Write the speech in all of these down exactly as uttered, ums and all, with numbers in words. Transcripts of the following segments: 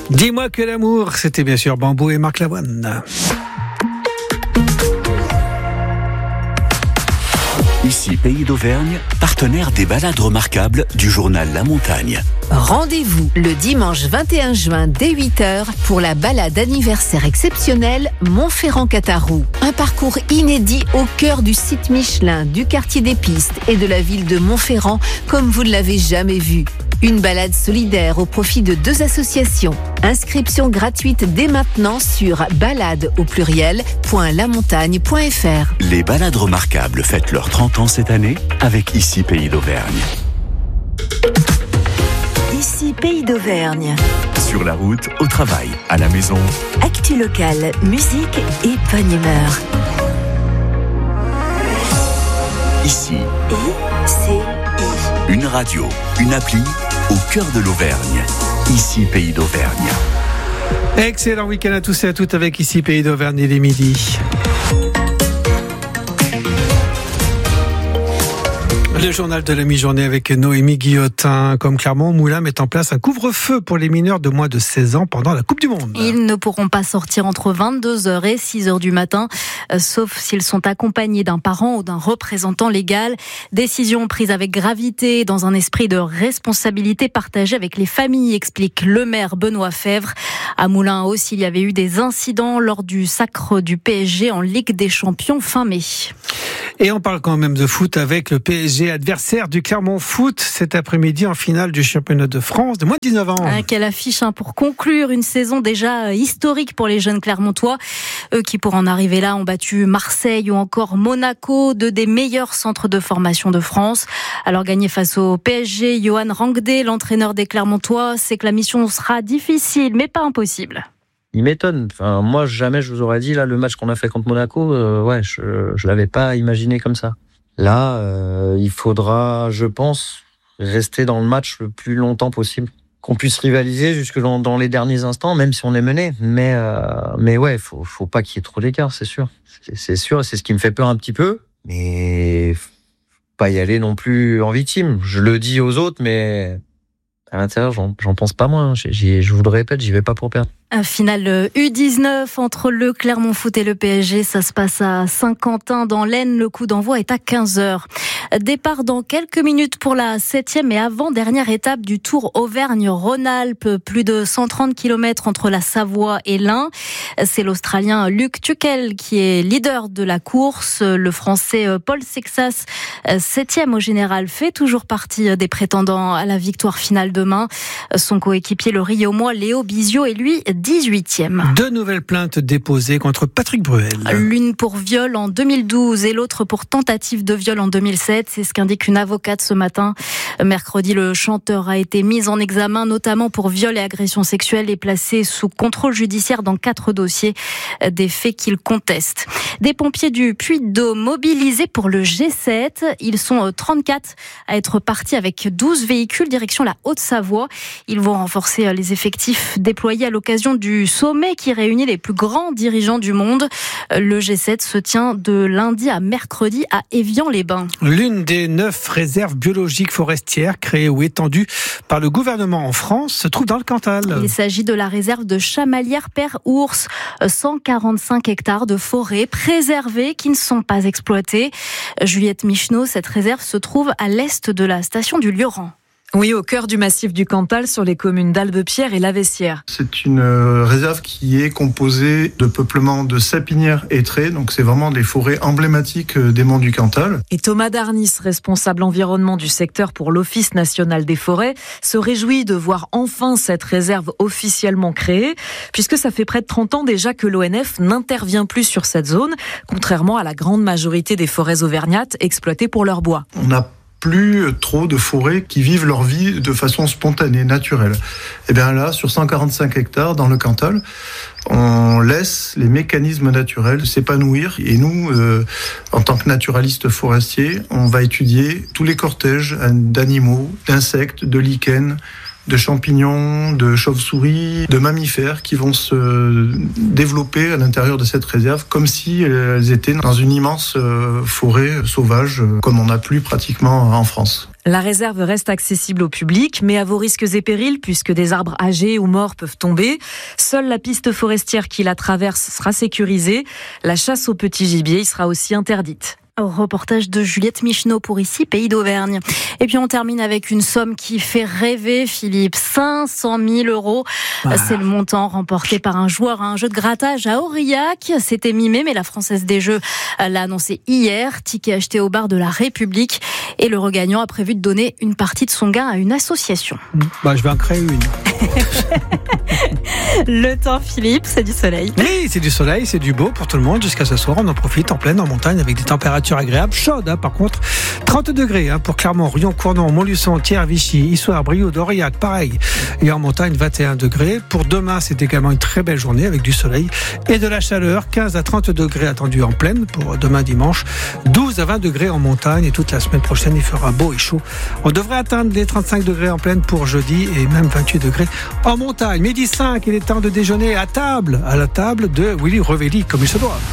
Dis-moi que l'amour, c'était bien sûr Bambou et Marc Lavoine. Ici Pays d'Auvergne, partenaire des balades remarquables du journal La Montagne. Rendez-vous le dimanche vingt et un juin dès huit heures pour la balade anniversaire exceptionnelle Montferrand-Catharoux. Un parcours inédit au cœur du site Michelin, du quartier des Pistes et de la ville de Montferrand comme vous ne l'avez jamais vu. Une balade solidaire au profit de deux associations. Inscription gratuite dès maintenant sur balade au pluriel point lamontagne point fr. Les balades remarquables fêtent leurs trente ans cette année avec Ici Pays d'Auvergne. Ici Pays d'Auvergne. Sur la route, au travail, à la maison. Actu locale, musique et bonne humeur. Ici. I C I. Une radio, une appli au cœur de l'Auvergne. Ici Pays d'Auvergne. Excellent week-end à tous et à toutes avec Ici Pays d'Auvergne, il est midi. Le journal de la mi-journée avec Noémie Guillotin. Comme Clermont-Moulins met en place un couvre-feu pour les mineurs de moins de seize ans pendant la Coupe du Monde. Ils ne pourront pas sortir entre vingt-deux heures et six heures du matin, euh, sauf s'ils sont accompagnés d'un parent ou d'un représentant légal. Décision prise avec gravité dans un esprit de responsabilité partagée avec les familles, explique le maire Benoît Fèvre. À Moulins-Haut, il y avait eu des incidents lors du sacre du P S G en Ligue des Champions fin mai. Et on parle quand même de foot avec le P S G, adversaire du Clermont Foot cet après-midi en finale du championnat de France de moins de dix-neuf ans. Ah, quelle affiche hein, pour conclure une saison déjà historique pour les jeunes Clermontois. Eux qui pour en arriver là ont battu Marseille ou encore Monaco, deux des meilleurs centres de formation de France. Alors gagner face au P S G, Johan Rangde, l'entraîneur des Clermontois, c'est que la mission sera difficile mais pas impossible. Il m'étonne. Enfin, moi, jamais je vous aurais dit, là, le match qu'on a fait contre Monaco, euh, ouais, je, je l'avais pas imaginé comme ça. Là, euh, il faudra, je pense, rester dans le match le plus longtemps possible. Qu'on puisse rivaliser jusque dans, dans les derniers instants, même si on est mené. Mais, euh, mais ouais, faut, faut pas qu'il y ait trop d'écart, c'est sûr. C'est, c'est sûr, c'est ce qui me fait peur un petit peu. Mais, faut pas y aller non plus en victime. Je le dis aux autres, mais à l'intérieur, j'en, j'en pense pas moins. J'y, je vous le répète, j'y vais pas pour perdre. Un final U dix-neuf entre le Clermont Foot et le P S G. Ça se passe à Saint-Quentin dans l'Aisne. Le coup d'envoi est à quinze heures. Départ dans quelques minutes pour la septième et avant-dernière étape du Tour Auvergne-Rhône-Alpes. Plus de cent trente kilomètres entre la Savoie et l'Ain. C'est l'Australien Luke Tuchel qui est leader de la course. Le Français Paul Sexas, septième au général, fait toujours partie des prétendants à la victoire finale demain. Son coéquipier, le Riaumois Léo Bizio, est lui dix-huitième. Deux nouvelles plaintes déposées contre Patrick Bruel. L'une pour viol en deux mille douze et l'autre pour tentative de viol en deux mille sept. C'est ce qu'indique une avocate ce matin. Mercredi, le chanteur a été mis en examen, notamment pour viol et agression sexuelle, et placé sous contrôle judiciaire dans quatre dossiers, des faits qu'il conteste. Des pompiers du Puy-de-Dôme mobilisés pour le G sept. Ils sont trente-quatre à être partis avec douze véhicules direction la Haute-Savoie. Ils vont renforcer les effectifs déployés à l'occasion du sommet qui réunit les plus grands dirigeants du monde. Le G sept se tient de lundi à mercredi à Évian-les-Bains. L'une des neuf réserves biologiques forestières créées ou étendues par le gouvernement en France se trouve dans le Cantal. Il s'agit de la réserve de Chamalières-Père-Ours. cent quarante-cinq hectares de forêt préservés qui ne sont pas exploités. Juliette Micheneau, cette réserve se trouve à l'est de la station du Lioran. Oui, au cœur du massif du Cantal, sur les communes d'Albepierre et Laveissière. C'est une réserve qui est composée de peuplements de sapinières hêtrées, donc c'est vraiment des forêts emblématiques des monts du Cantal. Et Thomas Darnis, responsable environnement du secteur pour l'Office national des forêts, se réjouit de voir enfin cette réserve officiellement créée, puisque ça fait près de trente ans déjà que l'O N F n'intervient plus sur cette zone, contrairement à la grande majorité des forêts auvergnates exploitées pour leur bois. On a plus trop de forêts qui vivent leur vie de façon spontanée, naturelle. Et bien là, sur cent quarante-cinq hectares dans le Cantal, on laisse les mécanismes naturels s'épanouir. Et nous, euh, en tant que naturalistes forestiers, on va étudier tous les cortèges d'animaux, d'insectes, de lichens, de champignons, de chauves-souris, de mammifères qui vont se développer à l'intérieur de cette réserve comme si elles étaient dans une immense forêt sauvage comme on n'a plus pratiquement en France. La réserve reste accessible au public, mais à vos risques et périls, puisque des arbres âgés ou morts peuvent tomber. Seule la piste forestière qui la traverse sera sécurisée. La chasse au petit gibier y sera aussi interdite. Au reportage de Juliette Micheneau pour ici, Pays d'Auvergne. Et puis on termine avec une somme qui fait rêver, Philippe. cinq cent mille euros. Ah. C'est le montant remporté par un joueur à un jeu de grattage à Aurillac. C'était mi-mai, mais la Française des Jeux l'a annoncé hier. Ticket acheté au bar de la République. Et le regagnant a prévu de donner une partie de son gain à une association. Bah, je vais en créer une. Le temps, Philippe, c'est du soleil. Oui, c'est du soleil, c'est du beau pour tout le monde. Jusqu'à ce soir, on en profite en pleine, en montagne, avec des températures agréables, chaudes. Hein, par contre, trente degrés hein, pour Clermont, Rion, Cournon, Montluçon, Thiers, Vichy, Issoire, Brioude, Aurillac, pareil. Et en montagne, vingt et un degrés. Pour demain, c'est également une très belle journée avec du soleil et de la chaleur. quinze à trente degrés attendus en pleine pour demain dimanche. douze à vingt degrés en montagne. Et toute la semaine prochaine, il fera beau et chaud. On devrait atteindre les trente-cinq degrés en pleine pour jeudi et même vingt-huit degrés en montagne. Midi cinq, il est temps de déjeuner à table, à la table de Willy Revelli, comme il se doit.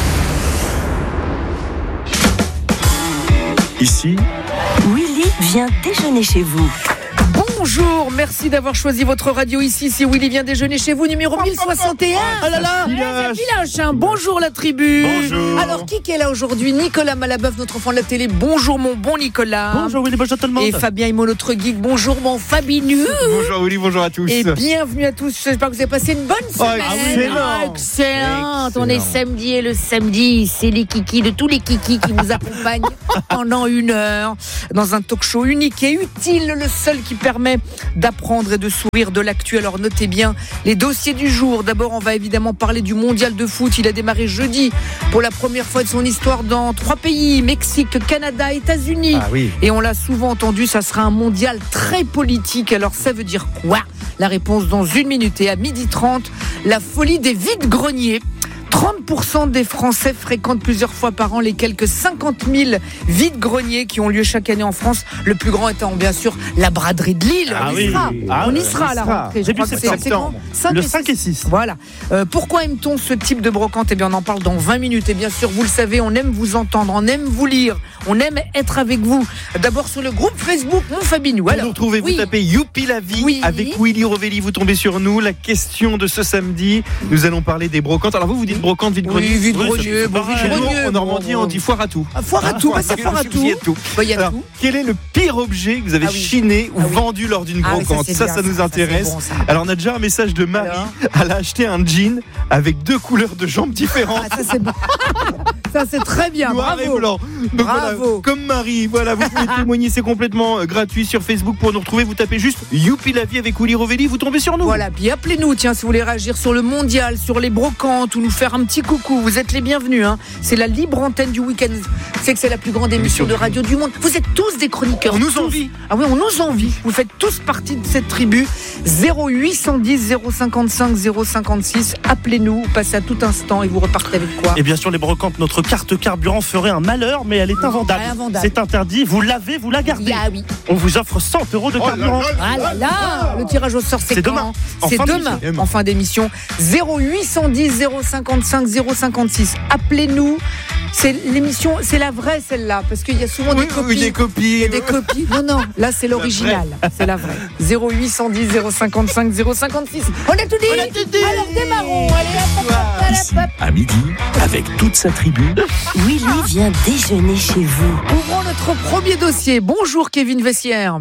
Ici, Willy vient déjeuner chez vous. Bonjour, merci d'avoir choisi votre radio ici. Si Willy vient déjeuner chez vous, numéro mille soixante et un. Oh là là, c'est Pilache. Bonjour la tribu. Bonjour. Alors qui est là aujourd'hui? Nicolas Malabeuf, notre enfant de la télé. Bonjour mon bon Nicolas. Bonjour Willy, bonjour tout le monde. Et Fabien Himo, notre geek. Bonjour mon Fabinu. Bonjour Willy, bonjour à tous. Et bienvenue à tous. J'espère que vous avez passé une bonne semaine. Oh, excellent. Excellent. On est samedi et le samedi, c'est les kikis de tous les kikis qui vous accompagnent pendant une heure dans un talk show unique et utile, le seul qui permet d'apprendre et de sourire de l'actu. Alors notez bien les dossiers du jour. D'abord, on va évidemment parler du mondial de foot. Il a démarré jeudi pour la première fois de son histoire dans trois pays, Mexique, Canada, États-Unis. Ah oui. Et on l'a souvent entendu, ça sera un mondial très politique. Alors ça veut dire quoi? La réponse dans une minute. Et à midi trente, la folie des vides-greniers. trente pour cent des Français fréquentent plusieurs fois par an les quelques cinquante mille vides-greniers qui ont lieu chaque année en France. Le plus grand étant bien sûr la braderie de Lille. Ah on y oui. sera, ah on y oui, sera à la rentrée. Début septembre. Le cinq et six. Voilà. Euh, pourquoi aime-t-on ce type de brocante? Eh bien, on en parle dans vingt minutes. Et bien sûr, vous le savez, on aime vous entendre, on aime vous lire, on aime être avec vous. D'abord sur le groupe Facebook Mon Fabinou. Alors, vous nous retrouvez, oui. vous tapez Youpi la vie oui. avec Willy Revelli. Vous tombez sur nous. La question de ce samedi, nous allons parler des brocantes. Alors vous, vous dites brocante, vide-grenier. Oui, vide-grenier. Bon, en Normandie, on dit foire à tout. Ah, foire à tout, bah, c'est foire à tout. Bah, y a Alors, tout. quel est le pire objet que vous avez ah oui. chiné ou ah oui. vendu lors d'une ah brocante? oui, Ça, ça, ça, ça nous ça, intéresse. Ça, bon, ça. Alors, on a déjà un message de Marie. Alors Elle a acheté un jean avec deux couleurs de jambes différentes. Ah, ça, c'est bon. Ça, c'est très bien. Noir Bravo. et blanc. Donc, Bravo. voilà, comme Marie, voilà, vous pouvez témoigner, c'est complètement euh, gratuit sur Facebook. Pour nous retrouver, vous tapez juste Youpi la vie avec Willy Revelli, vous tombez sur nous. Voilà, puis appelez-nous, tiens, si vous voulez réagir sur le mondial, sur les brocantes ou nous faire un petit coucou, vous êtes les bienvenus. Hein. C'est la libre antenne du week-end. C'est que c'est la plus grande émission de radio du monde. Vous êtes tous des chroniqueurs. On nous tous. envie. Ah oui, on nous envie. Vous faites tous partie de cette tribu. zéro huit cent dix zéro cinquante-cinq zéro cinquante-six. Appelez-nous, passez à tout instant et vous repartez avec quoi? Et bien sûr, les brocantes, notre carte carburant ferait un malheur, mais elle est invendable. Ah, invendable. C'est interdit, vous l'avez, vous la gardez. Ah oui. On vous offre cent euros de carburant. Ah là là, le tirage au sort, c'est, C'est quand demain. En C'est fin demain, d'émission. en fin d'émission. zéro huit cent dix zéro cinquante-cinq zéro cinquante-six. Appelez-nous. C'est l'émission, c'est la vraie celle-là, parce qu'il y a souvent Oui, des copies. oui, des copies. Il y a des copies. Non, non, là c'est l'original. C'est la vraie. zéro huit cent dix zéro cinquante-cinq zéro cinquante-six. On a tout dit. On a tout dit. Alors démarrons. Allez, hop, hop, hop, ici, hop, hop. à midi, avec toute sa tribu. Willy vient déjeuner chez vous. Ouvrons notre premier dossier. Bonjour Kevin Vessière.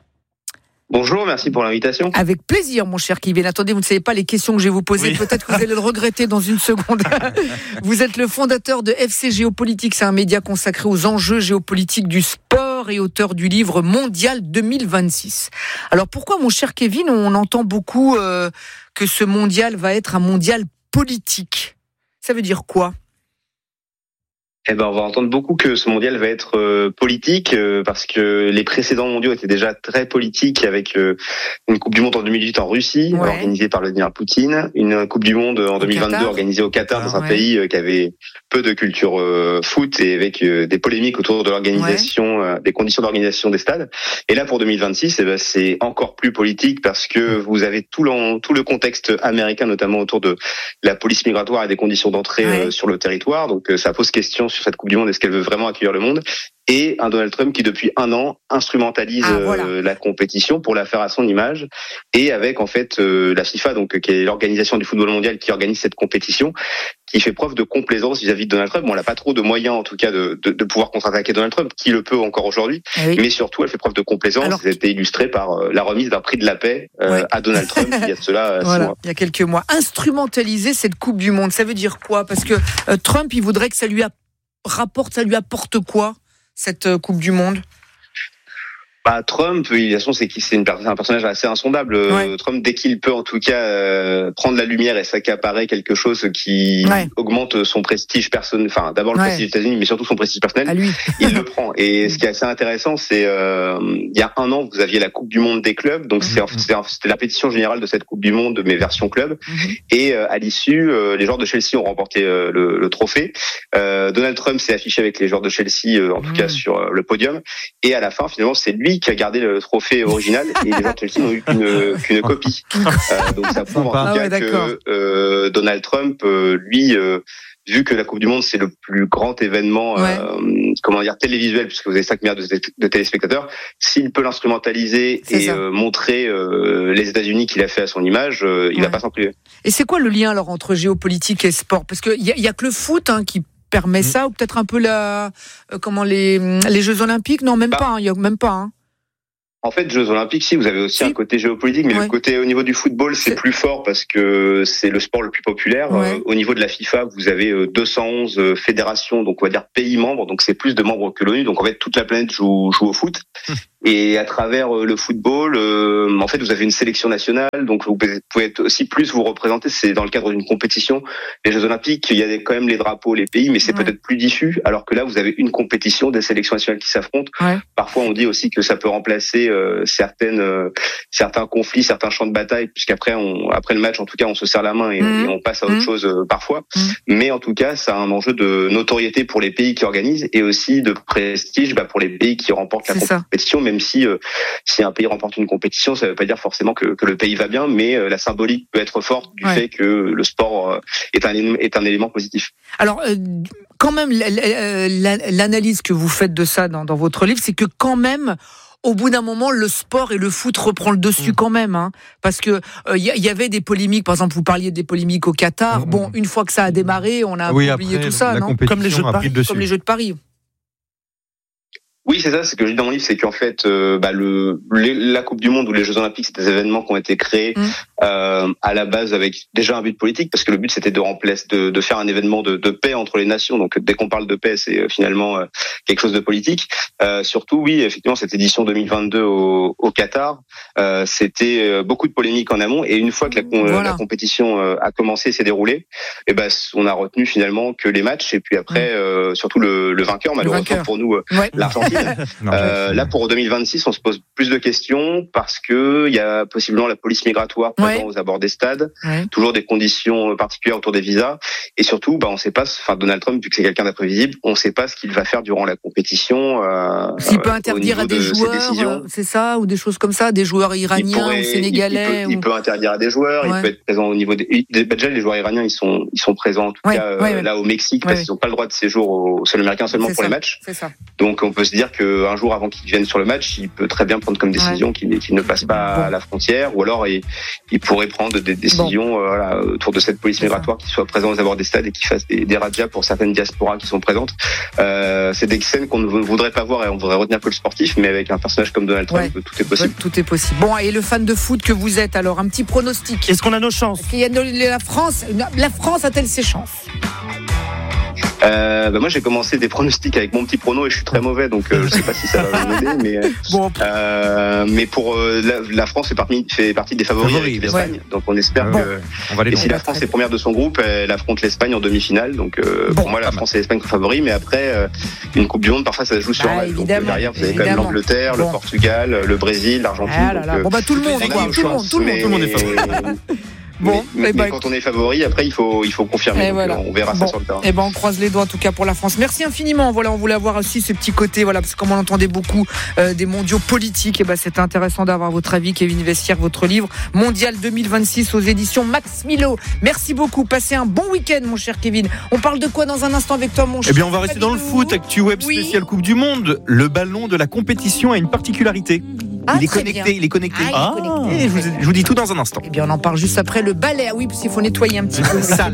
Bonjour, merci pour l'invitation. Avec plaisir, mon cher Kevin. Attendez, vous ne savez pas les questions que je vais vous poser. Oui. Peut-être que vous allez le regretter dans une seconde. Vous êtes le fondateur de F C Géopolitique. C'est un média consacré aux enjeux géopolitiques du sport et auteur du livre Mondial deux mille vingt-six. Alors pourquoi, mon cher Kevin, on entend beaucoup euh, que ce mondial va être un mondial politique? Ça veut dire quoi? Eh ben, on va entendre beaucoup que ce mondial va être euh, politique euh, parce que les précédents mondiaux étaient déjà très politiques avec euh, une Coupe du Monde en deux mille dix-huit en Russie, ouais. organisée par Vladimir Poutine, une Coupe du Monde en au deux mille vingt-deux Qatar. organisée au Qatar, ah, dans un ouais. pays euh, qui avait peu de culture euh, foot et avec euh, des polémiques autour de l'organisation, ouais. euh, des conditions d'organisation des stades. Et là, pour deux mille vingt-six, eh ben, c'est encore plus politique parce que vous avez tout le, tout le contexte américain, notamment autour de la police migratoire et des conditions d'entrée ouais. euh, sur le territoire. Donc, euh, ça pose question sur cette Coupe du Monde, est-ce qu'elle veut vraiment accueillir le monde, et un Donald Trump qui depuis un an instrumentalise ah, voilà. euh, la compétition pour la faire à son image, et avec en fait euh, la FIFA, donc qui est l'organisation du football mondial qui organise cette compétition, qui fait preuve de complaisance vis-à-vis de Donald Trump. Bon, elle n'a pas trop de moyens en tout cas de, de, de pouvoir contre-attaquer Donald Trump, qui le peut encore aujourd'hui, ah, oui. mais surtout elle fait preuve de complaisance. Alors... Ça a été illustré par euh, la remise d'un prix de la paix euh, ouais. à Donald Trump il y a de cela euh, voilà, six mois. Il y a quelques mois. Instrumentaliser cette Coupe du Monde, ça veut dire quoi? Parce que euh, Trump, il voudrait que ça lui a rapporte, ça lui apporte quoi, cette Coupe du Monde? Bah, Trump, de toute façon, c'est qu'il c'est une personne, un personnage assez insondable. Ouais. Trump, dès qu'il peut, en tout cas, euh, prendre la lumière et s'accaparer quelque chose qui ouais. augmente son prestige personnel. Enfin, d'abord le ouais. prestige des États-Unis, mais surtout son prestige personnel. À lui. Il le prend. Et ce qui est assez intéressant, c'est euh, il y a un an, vous aviez la Coupe du Monde des clubs. Donc mm-hmm. c'est, c'était la pétition générale de cette Coupe du Monde, mais version club. Mm-hmm. Et euh, à l'issue, euh, les joueurs de Chelsea ont remporté euh, le, le trophée. Euh, Donald Trump s'est affiché avec les joueurs de Chelsea, euh, en tout mm-hmm. cas sur euh, le podium. Et à la fin, finalement, c'est lui qui a gardé le trophée original et les joueurs de Chelsea n'ont eu qu'une, qu'une copie. Euh, donc ça prouve en tout ah cas ouais, que euh, Donald Trump, euh, lui, euh, vu que la Coupe du Monde c'est le plus grand événement, ouais. euh, comment dire, télévisuel, puisque vous avez cinq milliards de, de téléspectateurs, s'il peut l'instrumentaliser c'est et euh, montrer euh, les États-Unis qu'il a fait à son image, euh, il ouais. va pas s'en priver. Et c'est quoi le lien alors entre géopolitique et sport? Parce que il y, y a que le foot hein, qui permet mmh. ça, ou peut-être un peu la, euh, comment les les Jeux Olympiques? Non, même bah. pas. Il hein, y a même pas. Hein. En fait, Jeux Olympiques, si, vous avez aussi si. un côté géopolitique, mais ouais. le côté au niveau du football, c'est, c'est plus fort parce que c'est le sport le plus populaire. Ouais. Euh, au niveau de la FIFA, vous avez deux cent onze fédérations, donc on va dire pays membres, donc c'est plus de membres que l'ONU. Donc en fait, toute la planète joue, joue au foot. Et à travers le football, euh, en fait, vous avez une sélection nationale, donc vous pouvez être aussi plus vous représenter. C'est dans le cadre d'une compétition. Les Jeux Olympiques, il y a quand même les drapeaux, les pays, mais c'est ouais. peut-être plus diffus. Alors que là, vous avez une compétition, des sélections nationales qui s'affrontent. Ouais. Parfois, on dit aussi que ça peut remplacer euh, certaines, euh, certains conflits, certains champs de bataille, puisqu'après, on, après le match, en tout cas, on se serre la main et, mmh. et on passe à autre mmh. chose euh, parfois. Mmh. Mais en tout cas, ça a un enjeu de notoriété pour les pays qui organisent et aussi de prestige bah, pour les pays qui remportent la c'est compétition. Ça. Même si euh, si un pays remporte une compétition, ça ne veut pas dire forcément que, que le pays va bien, mais euh, la symbolique peut être forte du ouais. fait que le sport euh, est un est un élément positif. Alors euh, quand même l'analyse que vous faites de ça dans, dans votre livre, c'est que quand même au bout d'un moment, le sport et le foot reprend le dessus mmh. quand même, hein, parce que il euh, y, y avait des polémiques. Par exemple, vous parliez des polémiques au Qatar. Mmh. Bon, une fois que ça a démarré, on a oui, oublié après, tout ça, non? Comme les Jeux de Paris. Comme les Jeux de Paris. Oui, c'est ça, c'est ce que je dis dans mon livre, c'est qu'en fait, euh, bah, le, les, la Coupe du Monde ou les Jeux Olympiques, c'est des événements qui ont été créés mmh. euh, à la base avec déjà un but politique, parce que le but c'était de remplacer, de, de faire un événement de, de paix entre les nations. Donc dès qu'on parle de paix, c'est euh, finalement euh, quelque chose de politique. Euh, surtout, oui, effectivement, cette édition deux mille vingt-deux au, au Qatar, euh, c'était euh, beaucoup de polémiques en amont, et une fois que la, voilà. la compétition euh, a commencé et s'est déroulée, et ben on a retenu finalement que les matchs, et puis après, mmh. euh, surtout le, le vainqueur, malheureusement le vainqueur. pour nous, euh, ouais. l'Argentine. Non, euh, là, pour deux mille vingt-six, on se pose plus de questions parce que il y a possiblement la police migratoire présente ouais. aux abords des stades, ouais. toujours des conditions particulières autour des visas, et surtout, bah, on sait pas. Enfin, Donald Trump, vu que c'est quelqu'un d'imprévisible, on sait pas ce qu'il va faire durant la compétition. Euh, S'il peut interdire à des joueurs, c'est ça, ou des choses comme ça, des joueurs iraniens pourrait, ou sénégalais. Il peut, ou... il peut interdire à des joueurs. Ouais. Il peut être présent au niveau des. Déjà, les joueurs iraniens, ils sont, ils sont présents en tout ouais, cas ouais, euh, là au Mexique ouais, parce qu'ils n'ont pas le droit de séjour au sol américain seulement c'est pour ça, les matchs. C'est ça. Donc, on peut se dire que un jour avant qu'il vienne sur le match, il peut très bien prendre comme décision ouais. qu'il, qu'il ne passe pas bon. à la frontière, ou alors il, il pourrait prendre des décisions bon. euh, voilà, autour de cette police migratoire qui soit présente aux abords des stades et qui fasse des, des radias pour certaines diasporas qui sont présentes. Euh, c'est des scènes qu'on ne voudrait pas voir et on voudrait retenir que le sportif, mais avec un personnage comme Donald Trump, ouais. tout est possible. Ouais, tout est possible. Bon, et le fan de foot que vous êtes, alors un petit pronostic. Est-ce qu'on a nos chances? Est-ce qu'il y a de, la France, la France a-t-elle ses chances? Euh, bah moi j'ai commencé des pronostics avec mon petit prono et je suis très mauvais, donc euh, je sais pas si ça va m'aider, mais bon. euh, mais pour euh, la, la France fait partie fait partie des favoris Favori, avec l'Espagne, ouais. Donc on espère bon. que on va et si la France est première de son groupe, elle affronte l'Espagne en demi-finale, donc euh, bon, pour moi la France et l'Espagne sont favoris, mais après euh, une Coupe du Monde parfois ça se joue sur bah, un match, donc derrière vous avez quand même l'Angleterre, bon. le Portugal, le Brésil, l'Argentine. Ah là là. Donc, bon bah tout le monde, quoi, tout le monde, tout le monde, tout le monde est favori. Bon, mais, mais, bah, mais quand on est favori, après il faut il faut confirmer. Donc, voilà. On verra bon. ça sur le terrain. Et ben on croise les doigts en tout cas pour la France. Merci infiniment. Voilà, on voulait avoir aussi ce petit côté, voilà, parce que comme on entendait beaucoup euh, des mondiaux politiques, et ben c'était intéressant d'avoir votre avis, Kevin Vestiaire, votre livre Mondial deux mille vingt-six aux éditions Max Milo. Merci beaucoup. Passez un bon week-end, mon cher Kevin. On parle de quoi dans un instant avec toi, mon cher? Eh bien, on va rester dans le foot. Actu Web spécial oui. Coupe du Monde. Le ballon de la compétition a une particularité. Ah, il, est connecté, bien. il est connecté, ah, il est connecté. Ah, je, vous, je vous dis tout dans un instant. Eh bien, on en parle juste après le balai. Ah oui, parce qu'il faut nettoyer un petit peu. Sale.